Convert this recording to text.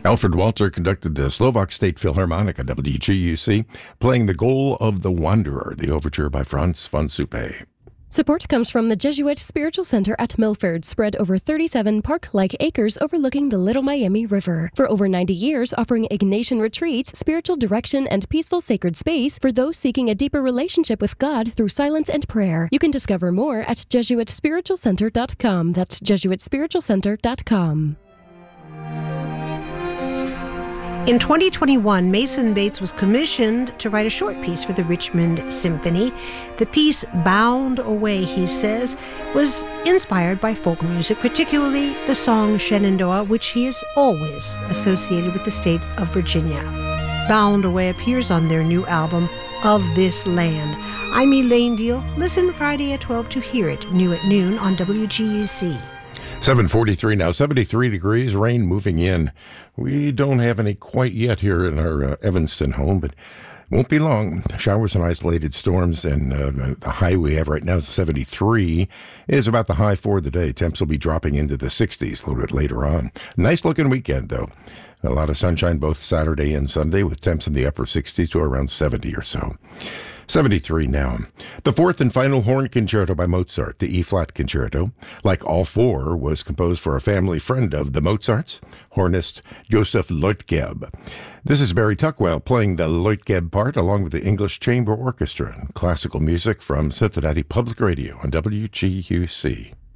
Alfred Walter conducted the Slovak State Philharmonic at WGUC, playing The Goal of the Wanderer, the overture by Franz von Suppe. Support comes from the Jesuit Spiritual Center at Milford, spread over 37 park-like acres overlooking the Little Miami River. For over 90 years, offering Ignatian retreats, spiritual direction, and peaceful sacred space for those seeking a deeper relationship with God through silence and prayer. You can discover more at JesuitSpiritualCenter.com. That's JesuitSpiritualCenter.com. In 2021, Mason Bates was commissioned to write a short piece for the Richmond Symphony. The piece, Bound Away, he says, was inspired by folk music, particularly the song Shenandoah, which he has always associated with the state of Virginia. Bound Away appears on their new album, Of This Land. I'm Elaine Deal. Listen Friday at 12 to hear it, new at noon on WGUC. 7:43 now, 73 degrees, rain moving in. We don't have any quite yet here in our Evanston home, but won't be long. Showers and isolated storms, and the high we have right now is 73. Is about the high for the day. Temps will be dropping into the 60s a little bit later on. Nice looking weekend, though. A lot of sunshine both Saturday and Sunday, with temps in the upper 60s to around 70 or so. 73 now. The fourth and final horn concerto by Mozart, the E-flat concerto, like all four, was composed for a family friend of the Mozarts, hornist Joseph Leutgeb. This is Barry Tuckwell playing the Leutgeb part along with the English Chamber Orchestra. Classical music from Cincinnati Public Radio on WGUC.